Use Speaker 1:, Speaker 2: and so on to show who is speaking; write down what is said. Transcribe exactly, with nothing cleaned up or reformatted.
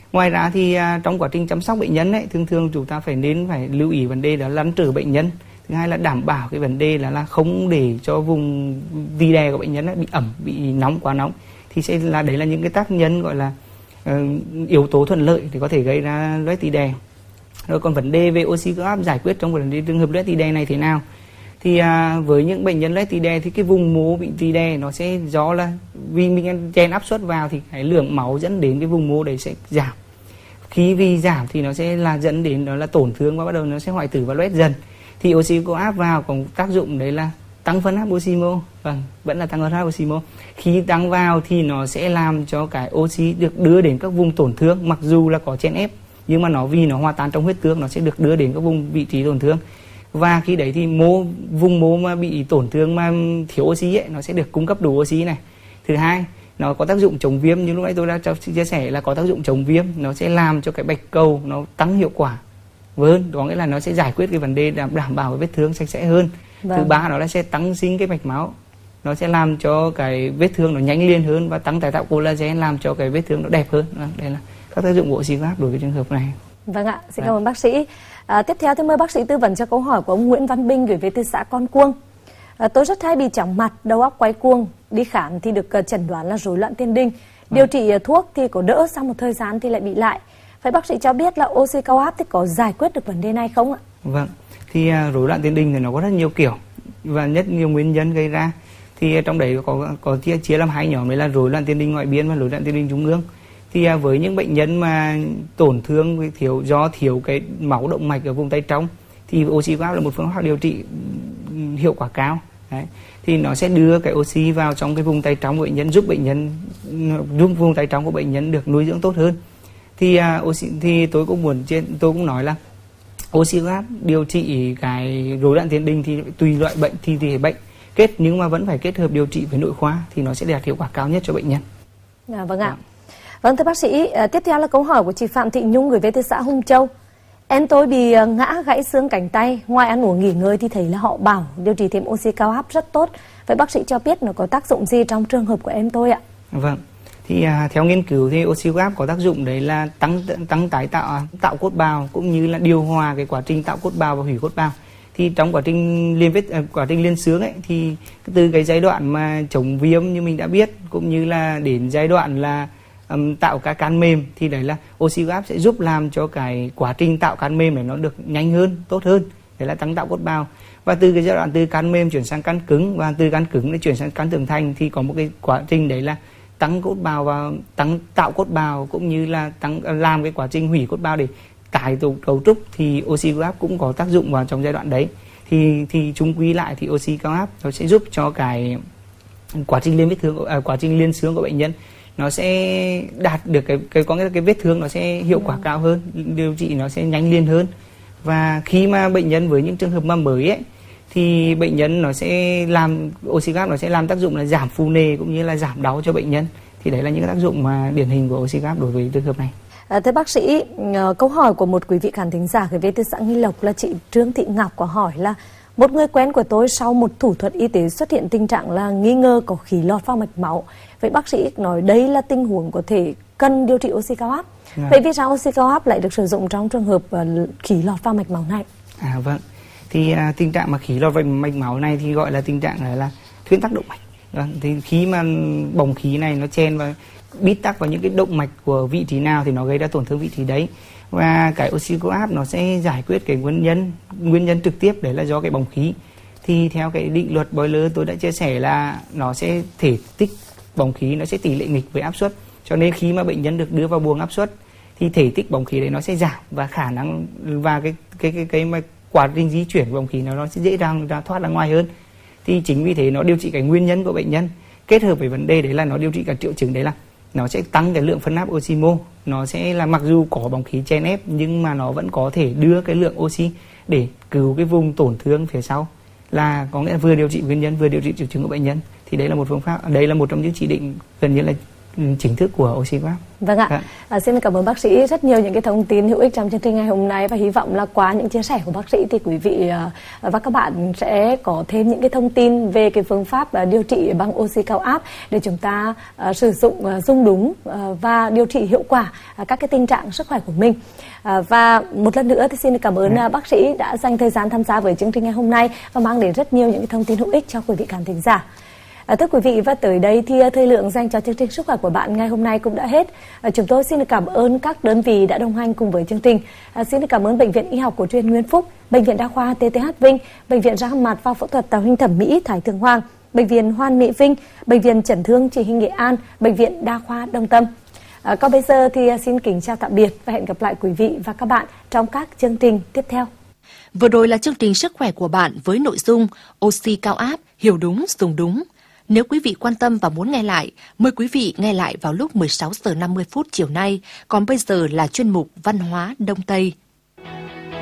Speaker 1: Ngoài ra thì à, trong quá trình chăm sóc bệnh nhân ấy, thường thường chúng ta phải nên phải lưu ý vấn đề đó là lăn trở bệnh nhân. Thứ hai là đảm bảo cái vấn đề là, là không để cho vùng tỳ đè của bệnh nhân ấy bị ẩm, bị nóng, quá nóng. Thì sẽ là đấy là những cái tác nhân gọi là uh, yếu tố thuận lợi để có thể gây ra loét tỳ đè. Rồi còn vấn đề về oxy cao áp giải quyết trong vấn đề trường hợp loét tỳ đè này thế nào? Thì à, với những bệnh nhân loét tỳ đè thì cái vùng mô bị tỳ đè nó sẽ do là vì mình chèn áp suất vào thì cái lượng máu dẫn đến cái vùng mô đấy sẽ giảm. Khi vì giảm thì nó sẽ là dẫn đến đó là tổn thương và bắt đầu nó sẽ hoại tử và loét dần. Thì oxy cao áp vào có tác dụng đấy là tăng phân áp oxy mô, vâng, vẫn là tăng phân áp oxy mô. Khi tăng vào thì nó sẽ làm cho cái oxy được đưa đến các vùng tổn thương, mặc dù là có chèn ép nhưng mà nó vì nó hòa tan trong huyết tương, nó sẽ được đưa đến các vùng vị trí tổn thương. Và khi đấy thì mô vùng mô mà bị tổn thương mà thiếu oxy ấy, nó sẽ được cung cấp đủ oxy này. Thứ hai, nó có tác dụng chống viêm, như lúc nãy tôi đã chia sẻ là có tác dụng chống viêm, nó sẽ làm cho cái bạch cầu nó tăng hiệu quả hơn, có nghĩa là nó sẽ giải quyết cái vấn đề đảm bảo cái vết thương sạch sẽ hơn. Vâng. Thứ ba, nó là sẽ tăng sinh cái mạch máu, nó sẽ làm cho cái vết thương nó nhanh liền hơn và tăng tái tạo collagen, làm cho cái vết thương nó đẹp hơn. Đây là các tác dụng của oxy cao áp đối với trường hợp này.
Speaker 2: Vâng ạ, xin cảm ơn bác sĩ. À, tiếp theo tôi mời bác sĩ tư vấn cho câu hỏi của ông Nguyễn Văn Bình gửi về từ xã Con Cuông. À, tôi rất hay bị chóng mặt, đầu óc quay cuồng, đi khám thì được chẩn đoán là rối loạn tiền đình. Điều trị thuốc thì có đỡ, sau một thời gian thì lại bị lại. Vậy bác sĩ cho biết là oxy cao áp thì có giải quyết được vấn đề này không ạ?
Speaker 1: Vâng, thì uh, rối loạn tiền đình thì nó có rất nhiều kiểu và rất nhiều nguyên nhân gây ra. Thì uh, trong đấy có có chia chia làm hai nhóm, đấy là rối loạn tiền đình ngoại biên và rối loạn tiền đình trung ương. Thì uh, với những bệnh nhân mà tổn thương thiếu do thiếu cái máu động mạch ở vùng tay trong thì oxy cao áp là một phương pháp điều trị hiệu quả cao. Đấy. Thì nó sẽ đưa cái oxy vào trong cái vùng tay trong của bệnh nhân, giúp bệnh nhân giúp vùng tay trong của bệnh nhân được nuôi dưỡng tốt hơn. Thì uh, oxy thì tôi cũng muốn tôi cũng nói là oxy cao áp điều trị cái rối loạn tiền đình thì tùy loại bệnh thì tùy bệnh kết, nhưng mà vẫn phải kết hợp điều trị với nội khoa thì nó sẽ đạt hiệu quả cao nhất cho bệnh nhân.
Speaker 2: À, vâng ạ. Vâng thưa bác sĩ, tiếp theo là câu hỏi của chị Phạm Thị Nhung gửi về từ xã Hùng Châu. Em tôi bị ngã gãy xương cánh tay, ngoài ăn uống nghỉ ngơi thì thấy là họ bảo điều trị thêm oxy cao áp rất tốt. Vậy bác sĩ cho biết nó có tác dụng gì trong trường hợp của em tôi ạ?
Speaker 1: Vâng, thì à, theo nghiên cứu thì oxy cao áp có tác dụng đấy là tăng tăng tái tạo tạo cốt bào cũng như là điều hòa cái quá trình tạo cốt bào và hủy cốt bào. Thì trong quá trình liên vết quá trình liên xương ấy thì từ cái giai đoạn mà chống viêm như mình đã biết cũng như là đến giai đoạn là Um, tạo các can mềm thì đấy là oxy cao áp sẽ giúp làm cho cái quá trình tạo can mềm này nó được nhanh hơn, tốt hơn, đấy là tăng tạo cốt bào. Và từ cái giai đoạn từ can mềm chuyển sang can cứng và từ can cứng để chuyển sang can trưởng thành thì có một cái quá trình đấy là tăng cốt bào và tăng tạo cốt bào cũng như là tăng làm cái quá trình hủy cốt bào để cải tổ cấu trúc, thì oxy cao áp cũng có tác dụng vào trong giai đoạn đấy. Thì thì chung quy lại thì oxy cao áp nó sẽ giúp cho cái quá trình liên vết thương à, quá trình liên xương của bệnh nhân nó sẽ đạt được cái cái có nghĩa là cái vết thương nó sẽ hiệu quả cao hơn, điều trị nó sẽ nhanh liền hơn. Và khi mà bệnh nhân với những trường hợp mà mới ấy thì bệnh nhân nó sẽ làm oxy cao áp nó sẽ làm tác dụng là giảm phù nề cũng như là giảm đau cho bệnh nhân. Thì đấy là những cái tác dụng mà điển hình của oxy cao áp đối với trường hợp này.
Speaker 2: À, thưa bác sĩ, câu hỏi của một quý vị khán thính giả gửi về từ xã Nghi Lộc là chị Trương Thị Ngọc có hỏi là một người quen của tôi sau một thủ thuật y tế xuất hiện tình trạng là nghi ngờ có khí lọt vào mạch máu. Vậy bác sĩ nói đây là tình huống có thể cần điều trị oxy cao áp. À. Vậy vì sao oxy cao áp lại được sử dụng trong trường hợp uh, khí lọt vào mạch máu này?
Speaker 1: À vâng, thì uh, tình trạng mà khí lọt vào mạch máu này thì gọi là tình trạng là, là thuyên tắc động mạch. Vâng, thì khi mà bồng khí này nó chen và bít tắc vào những cái động mạch của vị trí nào thì nó gây ra tổn thương vị trí đấy. Và cái oxy cao áp nó sẽ giải quyết cái nguyên nhân nguyên nhân trực tiếp đấy là do cái bồng khí. Thì theo cái định luật Boyle tôi đã chia sẻ là nó sẽ thể tích bóng khí nó sẽ tỷ lệ nghịch với áp suất, cho nên khi mà bệnh nhân được đưa vào buồng áp suất thì thể tích bóng khí đấy nó sẽ giảm và khả năng và cái cái cái cái mà quá trình di chuyển bóng khí nó nó sẽ dễ dàng ra thoát ra ngoài hơn. Thì chính vì thế nó điều trị cái nguyên nhân của bệnh nhân kết hợp với vấn đề đấy là nó điều trị cả triệu chứng đấy là nó sẽ tăng cái lượng phân áp oxy mô, nó sẽ là mặc dù có bóng khí chen ép nhưng mà nó vẫn có thể đưa cái lượng oxy để cứu cái vùng tổn thương phía sau, là có nghĩa là vừa điều trị nguyên nhân vừa điều trị triệu chứng của bệnh nhân. Thì đấy là một phương pháp, đấy là một trong những chỉ định gần như là chính thức của OxyCollab.
Speaker 2: Vâng ạ,
Speaker 1: Dạ.
Speaker 2: à, xin cảm ơn bác sĩ rất nhiều những cái thông tin hữu ích trong chương trình ngày hôm nay, và hy vọng là qua những chia sẻ của bác sĩ thì quý vị uh, và các bạn sẽ có thêm những cái thông tin về cái phương pháp uh, điều trị bằng oxy cao áp để chúng ta uh, sử dụng uh, dung đúng uh, và điều trị hiệu quả uh, các cái tình trạng sức khỏe của mình. Uh, và một lần nữa thì xin cảm ơn uh, bác sĩ đã dành thời gian tham gia với chương trình ngày hôm nay và mang đến rất nhiều những cái thông tin hữu ích cho quý vị khán thính giả. À, thưa quý vị, và tới đây thì thời lượng dành cho chương trình sức khỏe của bạn ngày hôm nay cũng đã hết. À, chúng tôi xin được cảm ơn các đơn vị đã đồng hành cùng với chương trình. À, xin được cảm ơn Bệnh viện Y học cổ truyền Nguyễn Phúc, Bệnh viện Đa khoa tê tê hát Vinh, Bệnh viện răng mặt và phẫu thuật tạo hình thẩm mỹ Thái Thượng Hoàng, Bệnh viện Hoan Mỹ Vinh, Bệnh viện Chấn thương Chỉnh hình Nghệ An, Bệnh viện Đa khoa Đông Tâm. À, còn bây giờ thì xin kính chào tạm biệt và hẹn gặp lại quý vị và các bạn trong các chương trình tiếp theo.
Speaker 3: Vừa rồi là chương trình sức khỏe của bạn với nội dung oxy cao áp, hiểu đúng, dùng đúng. Nếu quý vị quan tâm và muốn nghe lại, mời quý vị nghe lại vào lúc mười sáu giờ năm mươi phút chiều nay, còn bây giờ là chuyên mục Văn hóa Đông Tây.